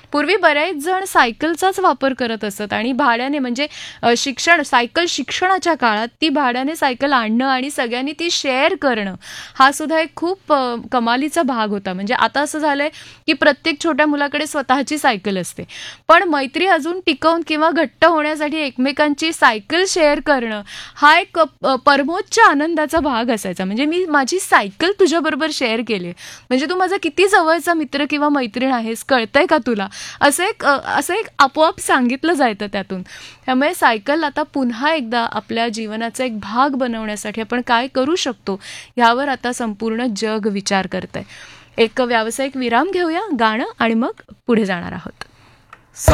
पूर्वी बरेच जण सायकलचाच वापर करत असत आणि भाड्याने म्हणजे सायकल शिक्षणाच्या काळात ती भाड्याने सायकल आणणं आणि सगळ्यांनी ती शेअर करणं हा सुद्धा एक खूप कमालीचा भाग होता. म्हणजे आता असं झालंय की प्रत्येक छोट्या मुलाकडे स्वतःची सायकल असते. पण मैत्री अजून टिकवून किंवा घट्ट होण्यासाठी एकमेकांची सायकल शेअर करणं हा एक परमोच्च आनंदाचा भाग असायचा. म्हणजे मी माझी सायकल तुझ्याबरोबर शेअर केली, म्हणजे तू माझा किती जवळचा मित्र किंवा मैत्रीण आहेस, कळतंय का तुला, असं एक आपोआप सांगितलं जायचं त्यातून. त्यामुळे सायकल आता पुन्हा एकदा आपल्या जीवनाचा एक भाग बनवण्यासाठी आपण काय करू शकतो यावर आता संपूर्ण जग विचार करतंय. एक व्यावसायिक विराम घेऊया, गाणं, आणि मग पुढे जाणार आहोत.